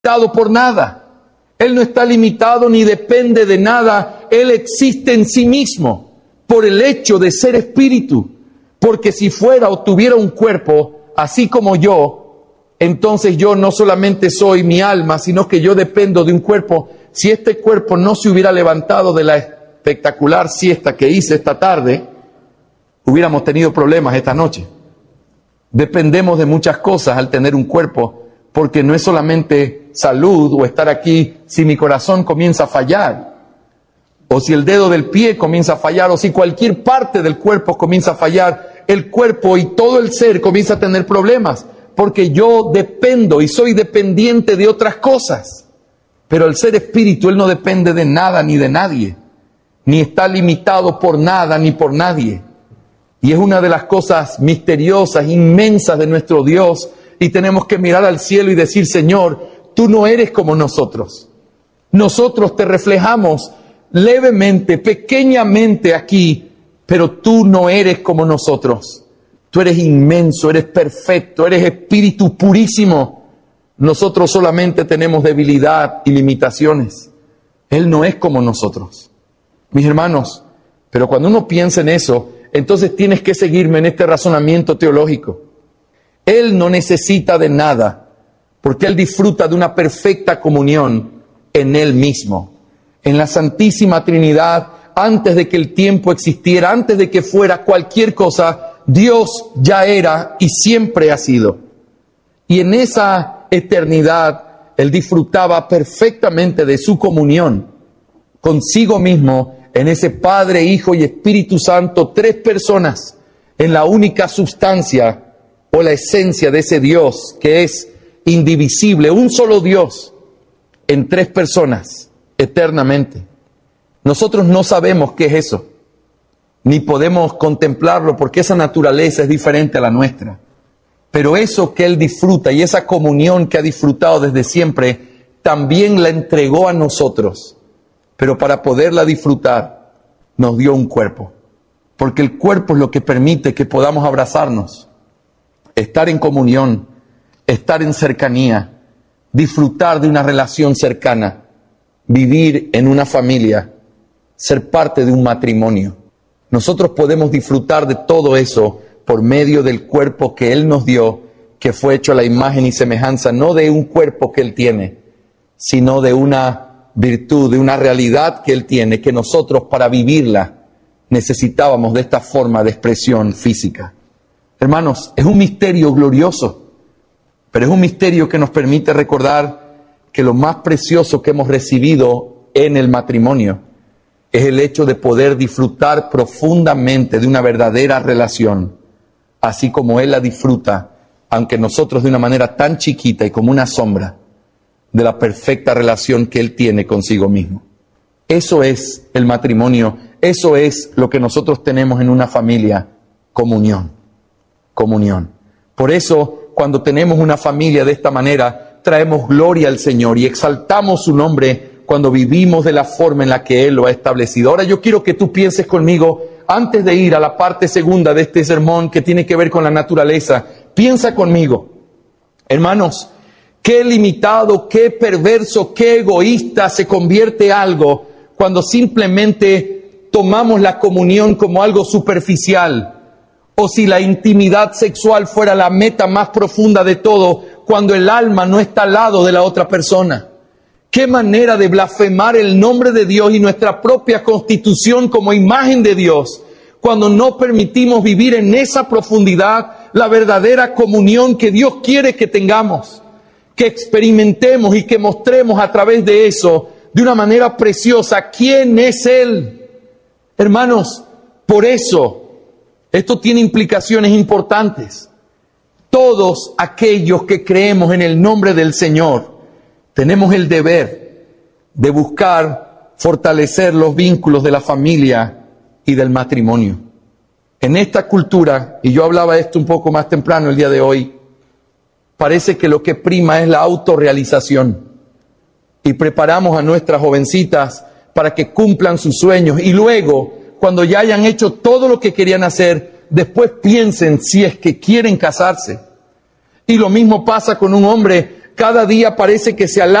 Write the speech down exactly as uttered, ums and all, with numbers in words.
limitado por nada. Él no está limitado ni depende de nada. Él existe en sí mismo por el hecho de ser espíritu. Porque si fuera o tuviera un cuerpo, así como yo, entonces yo no solamente soy mi alma, sino que yo dependo de un cuerpo. Si este cuerpo no se hubiera levantado de la espectacular siesta que hice esta tarde, hubiéramos tenido problemas esta noche. Dependemos de muchas cosas al tener un cuerpo, porque no es solamente salud o estar aquí. Si mi corazón comienza a fallar, o si el dedo del pie comienza a fallar, o si cualquier parte del cuerpo comienza a fallar, el cuerpo y todo el ser comienza a tener problemas, porque yo dependo y soy dependiente de otras cosas. Pero el ser espíritu, él no depende de nada ni de nadie, ni está limitado por nada ni por nadie. Y es una de las cosas misteriosas, inmensas de nuestro Dios, y tenemos que mirar al cielo y decir: Señor, tú no eres como nosotros. Nosotros te reflejamos levemente, pequeñamente aquí, pero tú no eres como nosotros. Tú eres inmenso, eres perfecto, eres espíritu purísimo. Nosotros solamente tenemos debilidad y limitaciones. Él no es como nosotros. Mis hermanos, pero cuando uno piensa en eso, entonces tienes que seguirme en este razonamiento teológico. Él no necesita de nada, porque Él disfruta de una perfecta comunión en Él mismo. En la Santísima Trinidad, antes de que el tiempo existiera, antes de que fuera cualquier cosa, Dios ya era y siempre ha sido. Y en esa eternidad, Él disfrutaba perfectamente de su comunión consigo mismo, en ese Padre, Hijo y Espíritu Santo, tres personas, en la única sustancia o la esencia de ese Dios que es indivisible, un solo Dios, en tres personas, eternamente. Nosotros no sabemos qué es eso, ni podemos contemplarlo, porque esa naturaleza es diferente a la nuestra. Pero eso que Él disfruta y esa comunión que ha disfrutado desde siempre, también la entregó a nosotros. Pero para poderla disfrutar, nos dio un cuerpo. Porque el cuerpo es lo que permite que podamos abrazarnos, estar en comunión, estar en cercanía, disfrutar de una relación cercana, vivir en una familia, ser parte de un matrimonio. Nosotros podemos disfrutar de todo eso por medio del cuerpo que Él nos dio, que fue hecho a la imagen y semejanza, no de un cuerpo que Él tiene, sino de una virtud, de una realidad que Él tiene, que nosotros para vivirla necesitábamos de esta forma de expresión física. Hermanos, es un misterio glorioso, pero es un misterio que nos permite recordar que lo más precioso que hemos recibido en el matrimonio es el hecho de poder disfrutar profundamente de una verdadera relación, así como Él la disfruta, aunque nosotros de una manera tan chiquita y como una sombra, de la perfecta relación que Él tiene consigo mismo. Eso es el matrimonio, eso es lo que nosotros tenemos en una familia: comunión, comunión. Por eso, cuando tenemos una familia de esta manera, traemos gloria al Señor y exaltamos su nombre cuando vivimos de la forma en la que Él lo ha establecido. Ahora yo quiero que tú pienses conmigo, antes de ir a la parte segunda de este sermón que tiene que ver con la naturaleza, piensa conmigo, hermanos, qué limitado, qué perverso, qué egoísta se convierte algo cuando simplemente tomamos la comunión como algo superficial, o si la intimidad sexual fuera la meta más profunda de todo, cuando el alma no está al lado de la otra persona. Qué manera de blasfemar el nombre de Dios y nuestra propia constitución como imagen de Dios, cuando no permitimos vivir en esa profundidad la verdadera comunión que Dios quiere que tengamos, que experimentemos y que mostremos a través de eso, de una manera preciosa, quién es Él. Hermanos, por eso, esto tiene implicaciones importantes. Todos aquellos que creemos en el nombre del Señor, tenemos el deber de buscar fortalecer los vínculos de la familia y del matrimonio. En esta cultura, y yo hablaba esto un poco más temprano el día de hoy, parece que lo que prima es la autorrealización. Y preparamos a nuestras jovencitas para que cumplan sus sueños y luego, cuando ya hayan hecho todo lo que querían hacer, después piensen si es que quieren casarse. Y lo mismo pasa con un hombre cada día parece que se alarga